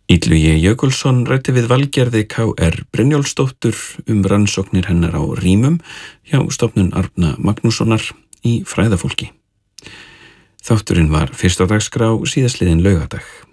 Illugi Jökulsson ræddi við Valgerði K.R. Brynjólfsdóttur rannsóknir hennar á rímum hjá stofnun Árna Magnússonar í fræðafólki. Þátturinn var fyrst á dagskrá síðastliðinn laugardag.